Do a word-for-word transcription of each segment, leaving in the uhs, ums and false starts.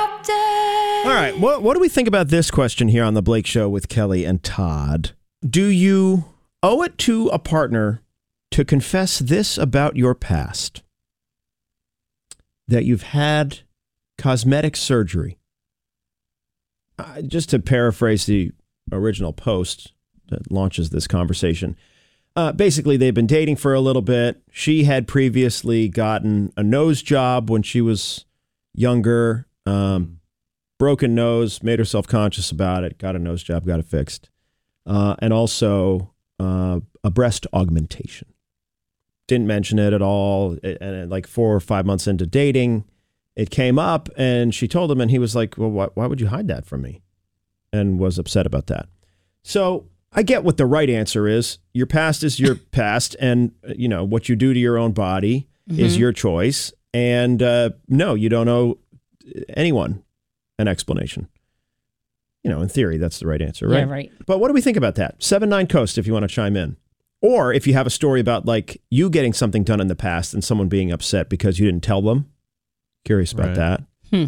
update. All right, what, what do we think about this question here on The Blake Show with Kelly and Todd? Do you owe it to a partner to confess this about your past? That you've had cosmetic surgery? Uh, just to paraphrase the original post that launches this conversation, uh, basically they've been dating for a little bit. She had previously gotten a nose job when she was younger, um, broken nose, made herself conscious about it, got a nose job, got it fixed, uh, and also uh, a breast augmentation. Didn't mention it at all, and like four or five months into dating, it came up, and she told him, and he was like, well, why, why would you hide that from me? And was upset about that. So I get what the right answer is. Your past is your past, and, you know, what you do to your own body mm-hmm. is your choice. And uh, no, you don't owe anyone an explanation. You know, in theory, that's the right answer, right? Yeah, right. But what do we think about that? seven nine Coast, if you want to chime in. Or if you have a story about, like, you getting something done in the past and someone being upset because you didn't tell them. Curious about right. that. Hmm.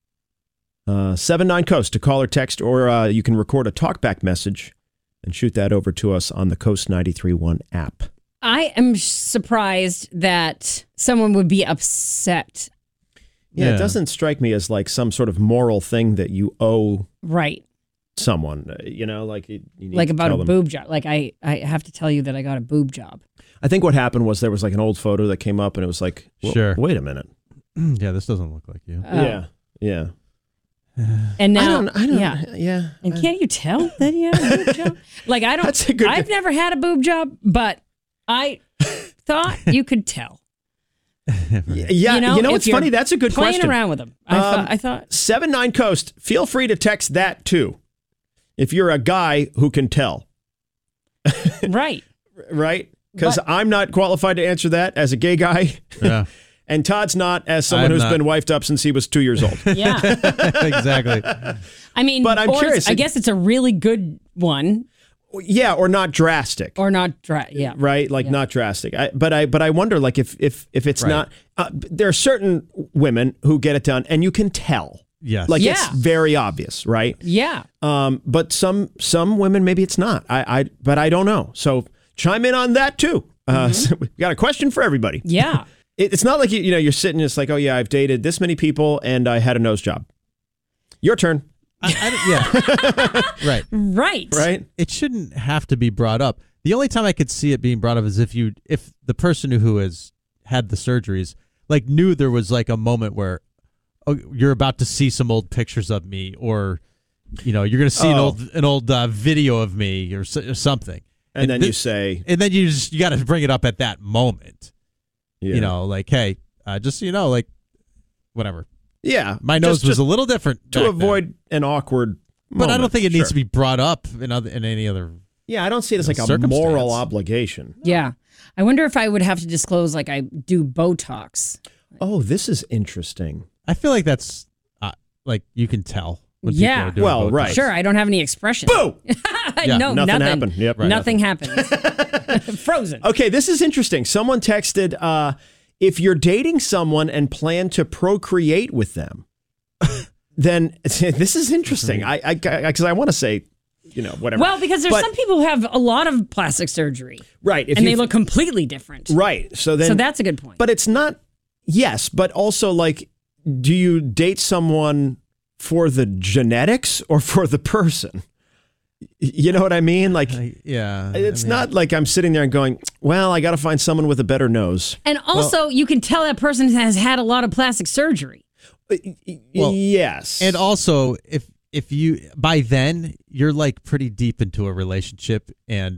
Uh, seven nine Coast to call or text, or uh, you can record a talkback message and shoot that over to us on the Coast ninety-three point one app. I am surprised that someone would be upset. Yeah, Yeah. it doesn't strike me as like some sort of moral thing that you owe Right. someone. uh, You know, like you, you need Like to about tell a them. boob job. Like I, I have to tell you that I got a boob job. I think what happened was there was like an old photo that came up, and it was like, well, Sure. wait a minute. Yeah, this doesn't look like you. Oh. Yeah, yeah. And now, I don't. I don't. yeah. Yeah. And I- can't you tell that you have a boob job? Like I don't. That's a good- I've never had a boob job, but I thought you could tell. Yeah, You know, you know if what's you're funny? That's a good Playing question. around with them. I Um, thought. I thought. seven nine Coast, feel free to text that too. If you're a guy who can tell, Right. right? Because But- I'm not qualified to answer that as a gay guy. Yeah, And Todd's not as someone I'm who's not. been wifed up since he was two years old. Yeah. exactly. I mean, But I'm or curious. I guess it's a really good one, Yeah, or not drastic. or not. Dra- yeah. Right, like Yeah. not drastic. I, but I, but I wonder, like, if if if it's Right. not, uh, there are certain women who get it done, and you can tell, Yes. like Yeah. it's very obvious, right? Yeah. Um, but some some women, maybe it's not. I, I, but I don't know. So chime in on that too. Uh, so we've got a question for everybody. Yeah. It, it's not like you, you know, you're sitting, it's like, oh yeah, I've dated this many people, and I had a nose job. Your turn, I, I, yeah. Right. Right. right? It shouldn't have to be brought up. The only time I could see it being brought up is if you, if the person who has had the surgeries, like, knew there was like a moment where, oh, you're about to see some old pictures of me, or, you know, you're going to see an Oh. old an old uh, video of me, or, s- or something, And, then thi- you say, and then you just you got to bring it up at that moment. yeah. You know, like, hey, uh, just so you know, like, whatever. yeah, My nose just- was just a little different to back avoid then. an awkward. But I don't moment. think it needs Sure. to be brought up in other in any other. Yeah, I don't see it as like a Circumstance. moral obligation. Yeah. I wonder if I would have to disclose, like I do Botox. Oh, this is interesting. I feel like that's uh, like you can tell. When Yeah. people are doing Well, Botox. right. Sure, I don't have any expression. Boo! Yeah, no, nothing nothing happened. Yep, right, nothing happened. Frozen. Okay, this is interesting. Someone texted, uh, if you're dating someone and plan to procreate with them, then this is interesting. I, I, because I, want to say, you know, whatever. Well, because there's But- some people who have a lot of plastic surgery, right, if and you they look completely different. right. So then, So that's a good point. but it's not. Yes, but also, like, do you date someone for the genetics or for the person? You know what I mean? Like, I- yeah. it's I mean, not like I'm sitting there and going, well, I got to find someone with a better nose. And also, you can tell that person has had a lot of plastic surgery. Well, yes. And also, if if you by then you're like pretty deep into a relationship, and